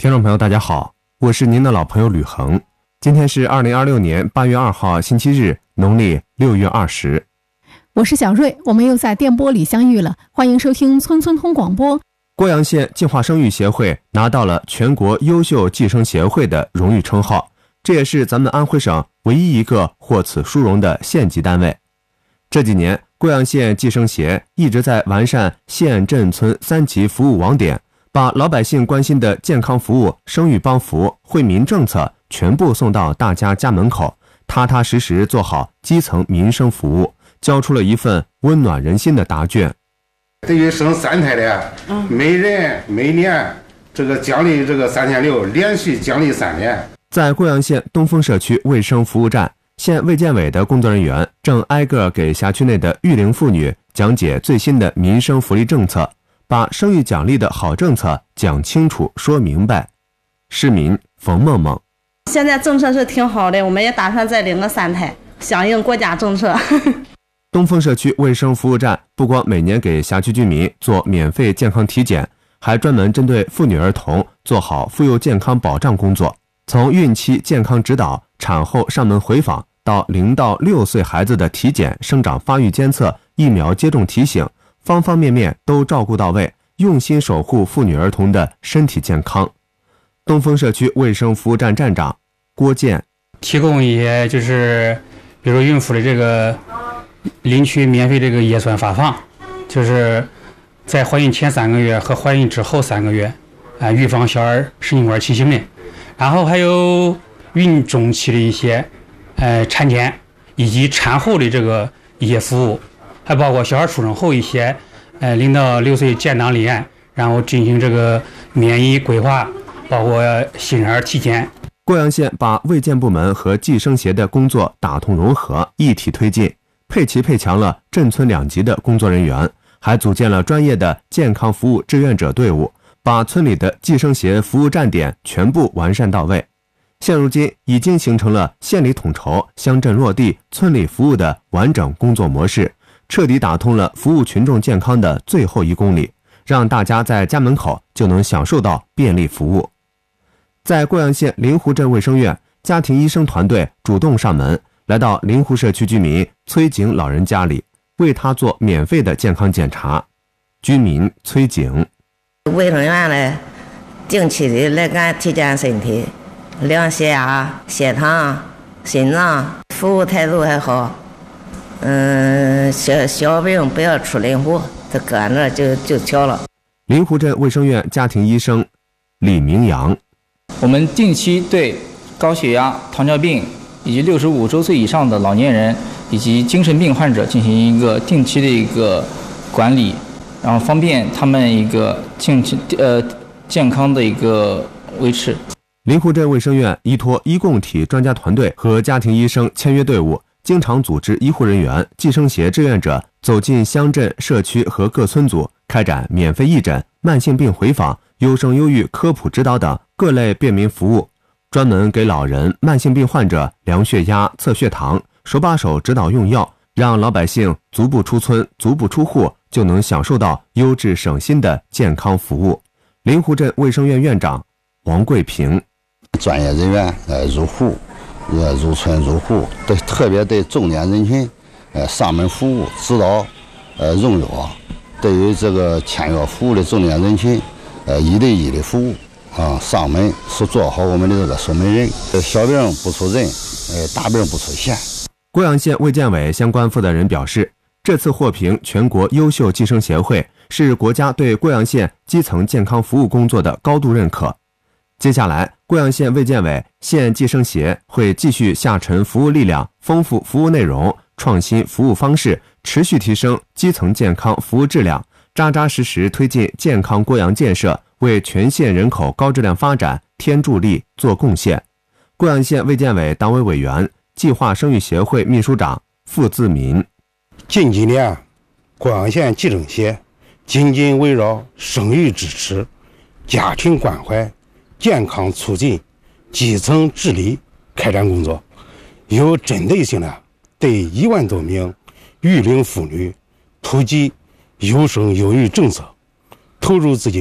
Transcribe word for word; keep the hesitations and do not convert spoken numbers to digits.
听众朋友大家好，我是您的老朋友吕恒。今天是二零二六年八月二号星期日，农历六月二十。 我是小瑞，我们又在电波里相遇了，欢迎收听村村通广播。 郭阳县计划生育协会拿到了全国优秀计生协会的荣誉称号，这也是咱们安徽省唯一一个获此殊荣的县级单位。这几年，郭阳县计生协一直在完善县镇村三级服务网点，把老百姓关心的健康服务、生育帮扶、惠民政策全部送到大家家门口，踏踏实实做好基层民生服务，交出了一份温暖人心的答卷。 对于生三胎的，每人每年这个奖励这个三千六，连续奖励三年。 在贵阳县东风社区卫生服务站，县卫健委的工作人员正挨个给辖区内的育龄妇女讲解最新的民生福利政策，把生育奖励的好政策讲清楚说明白。市民冯梦梦： 现在政策是挺好的，我们也打算再领个三胎，响应国家政策。 东风社区卫生服务站不光每年给辖区居民做免费健康体检，还专门针对妇女儿童做好妇幼健康保障工作，从孕期健康指导、产后上门回访到零到六岁孩子的体检、生长发育监测、疫苗接种提醒，方方面面都照顾到位，用心守护妇女儿童的身体健康。东风社区卫生服务站站长郭健： 提供一些就是比如孕妇的这个领取免费这个叶酸发放，就是在怀孕前三个月和怀孕之后三个月啊、呃，预防小儿神经管畸形的。然后还有孕中期的一些呃产检以及产后的这个一些服务，还包括小孩出生后一些呃零到六岁建档立案，然后进行这个免疫规划，包括新生儿体检。 郭阳县把卫健部门和计生协的工作打通融合，一体推进，配齐配强了镇村两级的工作人员，还组建了专业的健康服务志愿者队伍，把村里的计生协服务站点全部完善到位。现如今已经形成了县里统筹、乡镇落地、村里服务的完整工作模式，彻底打通了服务群众健康的最后一公里，让大家在家门口就能享受到便利服务。在贵阳县灵湖镇卫生院，家庭医生团队主动上门，来到灵湖社区居民崔景老人家里，为他做免费的健康检查。居民崔景： 卫生院呢，定期的来干体检身体，量血压、血糖、心脏，服务态度还好。嗯，小小病不要出灵湖，他搁那就就调了。 灵湖镇卫生院家庭医生李明阳： 我们定期对高血压、糖尿病以及六十五周岁以上的老年人以及精神病患者进行一个定期的一个管理，然后方便他们一个健呃健康的一个维持。 灵湖镇卫生院依托医共体专家团队和家庭医生签约队伍，经常组织医护人员、计生协志愿者走进乡镇、社区和各村组，开展免费义诊、慢性病回访、优生优育科普指导等各类便民服务，专门给老人、慢性病患者量血压、测血糖，手把手指导用药，让老百姓足不出村、足不出户就能享受到优质省心的健康服务。灵湖镇卫生院院长王桂平： 专业人员呃入户、呃入村入户，对特别对重点人群呃上门服务、指导呃用药，对于这个签约服务的重点人群呃一对一的服务啊，上门是做好我们的这个守门人，小病不出人，呃大病不出县。 贵阳县卫健委相关负责人表示，这次获评全国优秀计生协会是国家对贵阳县基层健康服务工作的高度认可。接下来，贵阳县卫健委、县计生协会继续下沉服务力量，丰富服务内容，创新服务方式，持续提升基层健康服务质量，扎扎实实推进健康贵阳建设，为全县人口高质量发展添助力、做贡献。贵阳县卫健委党委委员、计划生育协会秘书长付自民： 近几年，贵阳县计生协紧紧围绕生育支持、家庭关怀、健康促进、基层治理开展工作，有针对性的对一万多名育龄妇女突击优生优育政策，投入自己